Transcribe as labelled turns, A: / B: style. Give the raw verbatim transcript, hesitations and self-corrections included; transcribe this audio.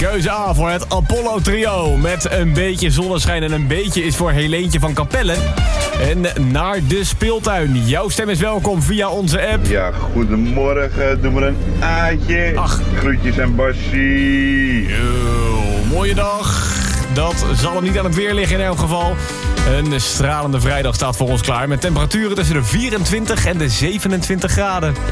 A: Keuze A voor het Apollo Trio. Met een beetje zonneschijn en een beetje is voor Helentje van Capelle. En Naar de Speeltuin. Jouw stem is welkom via onze app.
B: Ja, goedemorgen. Doe maar een Aatje.
A: Ach.
B: Groetjes en Bassie.
A: Yo, mooie dag. Dat zal hem niet aan het weer liggen in elk geval. Een stralende vrijdag staat voor ons klaar. Met temperaturen tussen de vierentwintig en de zevenentwintig graden.